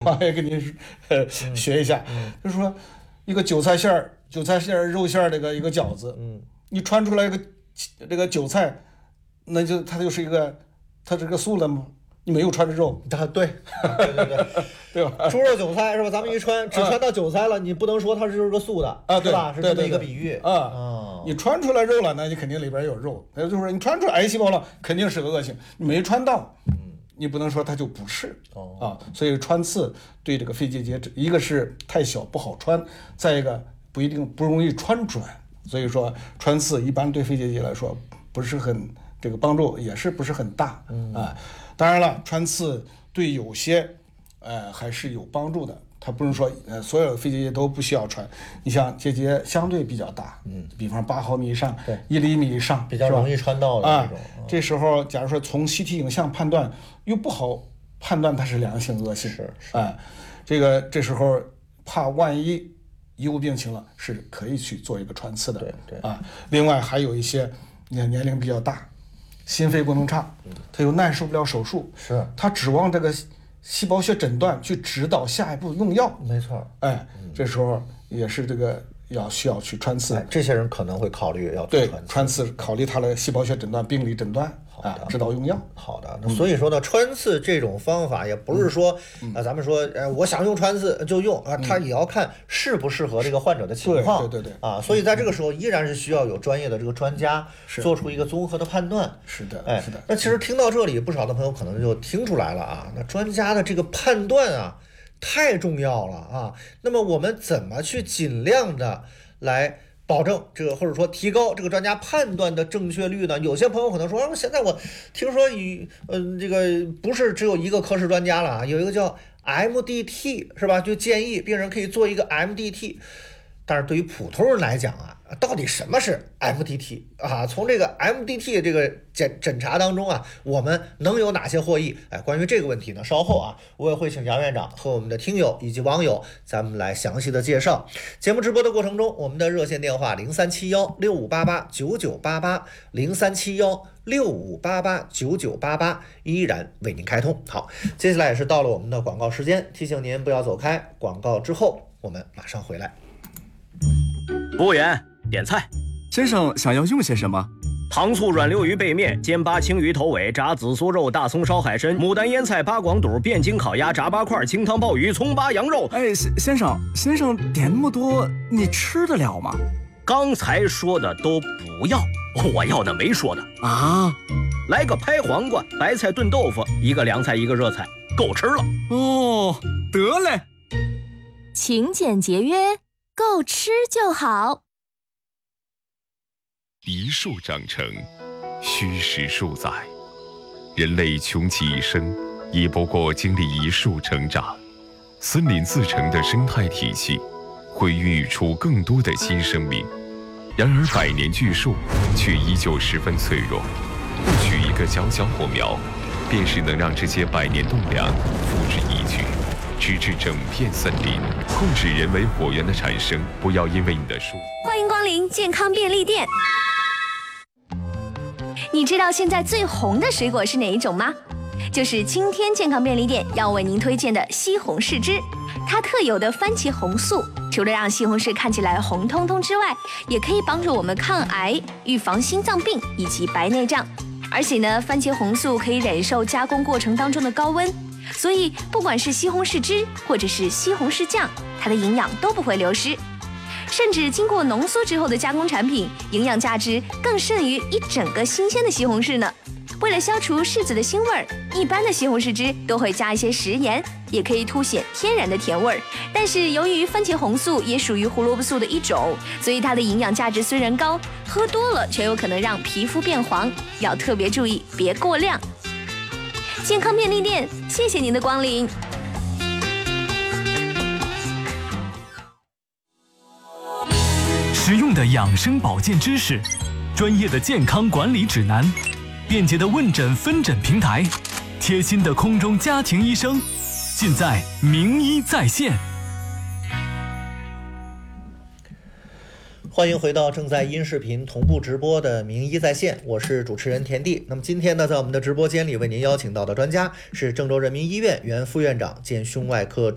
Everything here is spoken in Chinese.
王也给您学一下，就是说一个韭菜馅儿肉馅儿一个饺子，你穿出来一个这个韭菜，那就它就是一个它这个素了吗？你没有穿着肉， 对对吧？ 猪肉韭菜是吧？咱们一穿只穿到韭菜了，你不能说它就是个素的啊， 是吧？是这么一个比喻啊。你穿出来肉了，那你肯定里边有肉，那就是说你穿出来癌细胞了，肯定是个恶性。你没穿到，你不能说它就不是啊。所以穿刺对这个肺结节，一个是太小不好穿，再一个不容易穿转，所以说穿刺一般对肺结节来说不是很这个帮助，也是不是很大啊。当然了，穿刺对有些还是有帮助的，它不是说所有的肺结节都不需要穿。你像结节相对比较大，比方8毫米以上，1厘米以上， 比较容易穿到的那种。 这时候假如说从CT影像判断又不好判断它是良性恶性，这时候怕万一贻误病情了，是可以去做一个穿刺的。另外还有一些年龄比较大，心肺功能差，他又耐受不了手术，他指望这个细胞学诊断去指导下一步用药， 没错。 这时候也是这个需要去穿刺， 这些人可能会考虑要做穿刺，考虑他的细胞学诊断、病理诊断，指导用药。 好的，那所以说呢，穿刺这种方法也不是说咱们说我想用穿刺就用啊，它也要看适不适合这个患者的情况。 对所以在这个时候依然是需要有专业的这个专家做出一个综合的判断。 是的。 那其实听到这里，不少的朋友可能就听出来了啊，那专家的这个判断啊太重要了啊。那么我们怎么去尽量的来保证这个，或者说提高这个专家判断的正确率呢？有些朋友可能说，现在我听说这个不是只有一个科室专家了啊，有一个叫 MDT 是吧？就建议病人可以做一个 MDT。但是对于普通人来讲啊，到底什么是 MDT 啊？从这个 MDT 这个诊查当中啊，我们能有哪些获益？关于这个问题呢，稍后啊，我也会请杨院长和我们的听友以及网友，咱们来详细的介绍。节目直播的过程中，我们的热线电话037165889988，037165889988依然为您开通。好，接下来也是到了我们的广告时间，提醒您不要走开，广告之后我们马上回来。 服务员，点菜。 先生想要用些什么？ 糖醋软溜鱼背面、煎巴青鱼头尾、炸紫苏肉、大葱烧海参、牡丹腌菜、八广肚、汴京烤鸭、炸八块、清汤鲍鱼、葱巴羊肉。 先生点那么多，你吃得了吗？ 刚才说的都不要，我要的没说的啊。 来个拍黄瓜、白菜炖豆腐，一个凉菜一个热菜，够吃了。 得嘞。 勤俭节约，够吃就好。 一树长成，虚实数载。人类穷其一生，也不过经历一树成长。森林自成的生态体系，会孕育出更多的新生命。然而百年巨树，却依旧十分脆弱。或许一个小小火苗，便是能让这些百年栋梁付之一炬。直至整片森林，控制人为火源的产生。不要因为你的树。 欢迎光临健康便利店。你知道现在最红的水果是哪一种吗？就是今天健康便利店要为您推荐的西红柿汁。它特有的番茄红素，除了让西红柿看起来红彤彤之外，也可以帮助我们抗癌、预防心脏病以及白内障。而且呢，番茄红素可以忍受加工过程当中的高温。所以不管是西红柿汁或者是西红柿酱，它的营养都不会流失，甚至经过浓缩之后的加工产品，营养价值更胜于一整个新鲜的西红柿呢。为了消除柿子的腥味儿，一般的西红柿汁都会加一些食盐，也可以凸显天然的甜味儿。但是由于番茄红素也属于胡萝卜素的一种，所以它的营养价值虽然高，喝多了却有可能让皮肤变黄，要特别注意，别过量。健康便利店，谢谢您的光临。 实用的养生保健知识，专业的健康管理指南，便捷的问诊分诊平台，贴心的空中家庭医生，尽在名医在线。 欢迎回到正在音视频同步直播的名医在线，我是主持人田地。那么今天呢，在我们的直播间里为您邀请到的专家是郑州人民医院原副院长兼胸外科